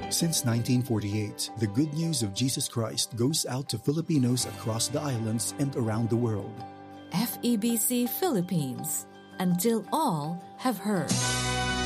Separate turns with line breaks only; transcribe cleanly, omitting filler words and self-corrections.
Since 1948, the good news of Jesus Christ goes out to Filipinos across the islands and around the world.
FEBC Philippines, until all have heard.